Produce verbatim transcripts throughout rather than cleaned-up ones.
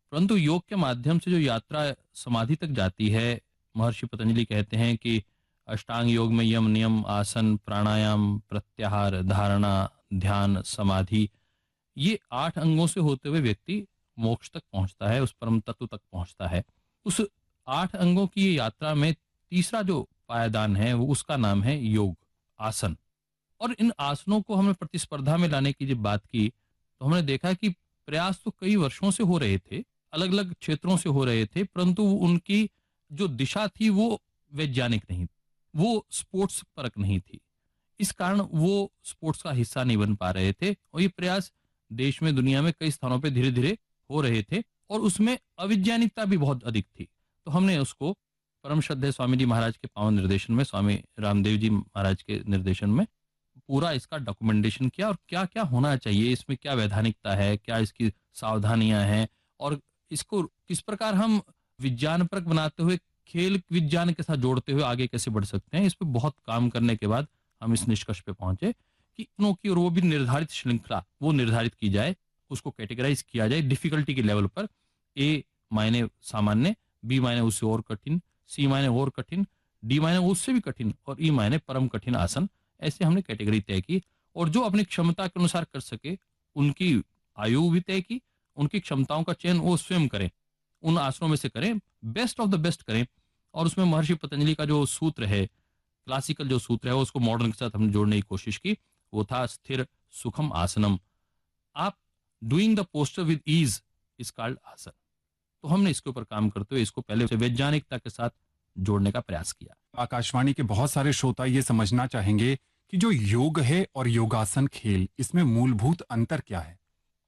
परंतु योग के माध्यम से जो यात्रा समाधि तक जाती है, महर्षि पतंजलि कहते हैं कि अष्टांग योग में यम, नियम, आसन, प्राणायाम, प्रत्याहार, धारणा, ध्यान, समाधि, ये आठ अंगों से होते हुए व्यक्ति मोक्ष तक पहुंचता है, उस परम तत्व तक पहुंचता है। उस आठ अंगों की ये यात्रा में तीसरा जो पायदान है वो उसका नाम है योग आसन। और इन आसनों को हमने प्रतिस्पर्धा में लाने की जब बात की तो हमने देखा कि प्रयास तो कई वर्षों से हो रहे थे, अलग अलग क्षेत्रों से हो रहे थे, परंतु उनकी जो दिशा थी वो वैज्ञानिक नहीं, वो स्पोर्ट्स परक नहीं थी। इस कारण वो स्पोर्ट्स का हिस्सा नहीं बन पा रहे थे और ये प्रयास देश में दुनिया में कई स्थानों पे धीरे धीरे हो रहे थे और उसमें अवैज्ञानिकता भी बहुत अधिक थी। तो हमने उसको परम श्रद्धेय स्वामी जी महाराज के पावन निर्देशन में, स्वामी रामदेव जी महाराज के निर्देशन में पूरा इसका डॉक्यूमेंटेशन किया और क्या क्या होना चाहिए, इसमें क्या वैधानिकता है, क्या इसकी सावधानियां हैं और इसको किस प्रकार हम विज्ञान परक बनाते हुए खेल विज्ञान के साथ जोड़ते हुए आगे कैसे बढ़ सकते हैं। इस पर बहुत काम करने के बाद हम इस निष्कर्ष पे पहुंचे कि इनों की और वो भी निर्धारित श्रृंखला वो निर्धारित की जाए, उसको कैटेगराइज किया जाए डिफिकल्टी के लेवल पर। ए मायने सामान्य, बी मायने उससे और कठिन, सी मायने और कठिन, डी मायने उससे भी कठिन और ई मायने परम कठिन आसन। ऐसे हमने कैटेगरी तय की और जो अपनी क्षमता के अनुसार कर सके उनकी आयु भी तय की, उनकी क्षमताओं का चयन वो स्वयं करें, उन आसनों में से करें, बेस्ट ऑफ द बेस्ट करें। और उसमें महर्षि पतंजलि का जो सूत्र है, क्लासिकल जो सूत्र है, उसको मॉडर्न के साथ हमने जोड़ने की कोशिश की। वो था स्थिर सुखम आसनम। आप doing the poster with ease is called आसन। तो हमने इसके ऊपर काम करते हुए इसको पहले वैज्ञानिकता के साथ जोड़ने का प्रयास किया। आकाशवाणी के बहुत सारे श्रोता ये समझना चाहेंगे कि जो योग है और योगासन खेल, इसमें मूलभूत अंतर क्या है?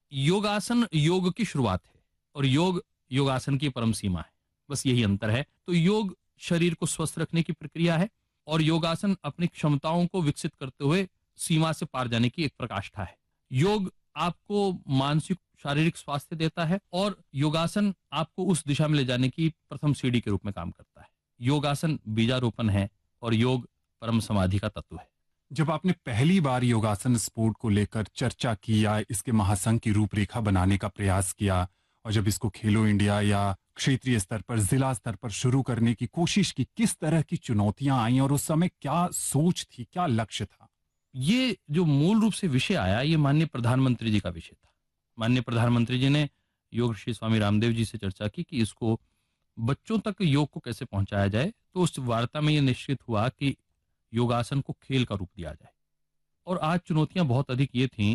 योगासन योग की शुरुआत है और योग योगासन की परम सीमा है, बस यही अंतर है। तो योग शरीर को स्वस्थ रखने की प्रक्रिया है और योगासन अपनी क्षमताओं को विकसित करते हुए सीमा से पार जाने की एक प्रकाष्ठा है। योग आपको मानसिक शारीरिक स्वास्थ्य देता है और योगासन आपको उस दिशा में ले जाने की प्रथम सीढ़ी के रूप में काम करता है। योगासन बीजारोपण है और योग परम समाधि का तत्व है। जब आपने पहली बार योगासन स्पोर्ट को लेकर चर्चा की या इसके महासंघ की रूपरेखा बनाने का प्रयास किया और जब इसको खेलो इंडिया या क्षेत्रीय स्तर पर, जिला स्तर पर शुरू करने की कोशिश की, किस तरह की चुनौतियां आई और उस समय क्या सोच थी, क्या लक्ष्य था? ये जो मूल रूप से विषय आया, ये माननीय प्रधानमंत्री जी का विषय था। माननीय प्रधानमंत्री जी ने योग श्री स्वामी रामदेव जी से चर्चा की कि इसको बच्चों तक योग को कैसे पहुंचाया जाए। तो उस वार्ता में ये निश्चित हुआ कि योगासन को खेल का रूप दिया जाए। और आज चुनौतियां बहुत अधिक ये थीं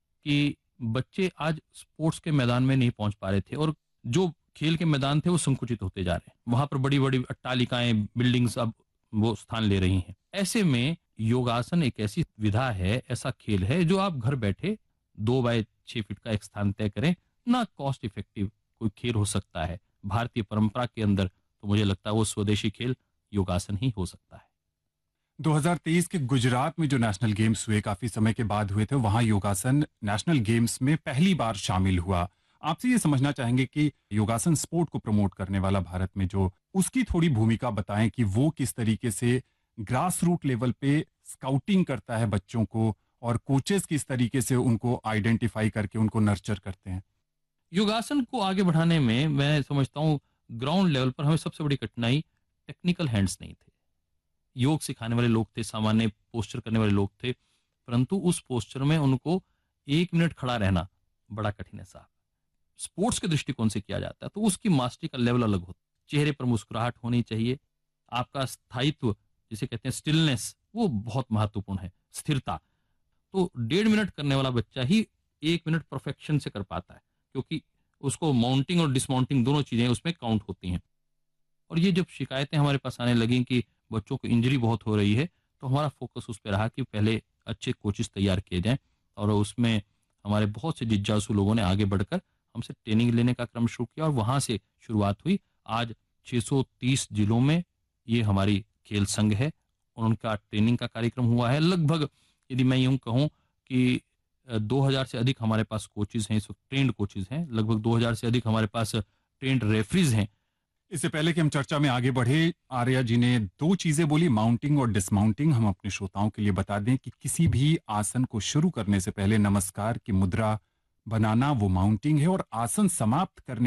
कि बच्चे आज स्पोर्ट्स के मैदान में नहीं पहुंच पा रहे थे और जो खेल के मैदान थे वो संकुचित होते जा रहे हैं। वहां पर बड़ी बड़ी अट्टालिकाएं, बिल्डिंग्स अब वो स्थान ले रही हैं। ऐसे में योगासन एक ऐसी विधा है, ऐसा खेल है जो आप घर बैठे दो बाय छह फीट का एक स्थान तय करें, ना कॉस्ट इफेक्टिव कोई खेल हो सकता है भारतीय परंपरा के अंदर। तो मुझे लगता है वो स्वदेशी खेल योगासन ही हो सकता है। दो हज़ार तेईस के गुजरात में जो नेशनल गेम्स हुए, काफी समय के बाद हुए थे, वहां योगासन नेशनल गेम्स में पहली बार शामिल हुआ। आपसे ये समझना चाहेंगे कि योगासन स्पोर्ट को प्रमोट करने वाला भारत में जो, उसकी थोड़ी भूमिका बताएं कि वो किस तरीके से ग्रास रूट लेवल पे स्काउटिंग करता है बच्चों को और कोचेस किस तरीके से उनको आइडेंटिफाई करके उनको नर्चर करते हैं। योगासन को आगे बढ़ाने में मैं समझता हूँ ग्राउंड लेवल पर हमें सबसे बड़ी कठिनाई टेक्निकल हैंड्स नहीं थे। योग सिखाने वाले लोग थे, सामान्य पोस्चर करने वाले लोग थे, परंतु उस पोस्चर में उनको एक मिनट खड़ा रहना बड़ा कठिन है साहब। स्पोर्ट्स के दृष्टिकोण से किया जाता है तो उसकी मास्टरी का लेवल अलग होता है। चेहरे पर मुस्कुराहट होनी चाहिए, आपका स्थायित्व जिसे कहते हैं स्टिलनेस, वो बहुत महत्वपूर्ण है, स्थिरता। तो डेढ़ मिनट करने वाला बच्चा ही एक मिनट परफेक्शन से कर पाता है, क्योंकि उसको माउंटिंग और डिसमाउंटिंग दोनों चीजें उसमें काउंट होती हैं। और ये जब शिकायतें हमारे पास आने लगी कि बच्चों को इंजरी बहुत हो रही है, तो हमारा फोकस उस पर रहा कि पहले अच्छे कोचेस तैयार किए जाएं और उसमें हमारे बहुत से जिज्ञासु लोगों ने आगे बढ़कर हमसे ट्रेनिंग लेने का क्रम शुरू किया और वहां से शुरुआत हुई। आज छह सौ तीस जिलों में ये हमारी खेल संघ है और उनका ट्रेनिंग का कार्यक्रम हुआ है। लगभग यदि मैं यूं कहूं कि दो हज़ार से अधिक हमारे पास कोचेज हैं, इस वक्त ट्रेंड कोचेज हैं, लगभग दो हज़ार से अधिक हमारे पास ट्रेंड रेफरीज हैं। इससे पहले कि हम चर्चा में आगे बढ़े, आर्या जी ने दो चीजें बोली, माउंटिंग और डिसमाउंटिंग। हम अपने श्रोताओं के लिए बता दें कि किसी भी आसन को शुरू करने से पहले नमस्कार की मुद्रा बनाना वो माउंटिंग है और आसन समाप्त करने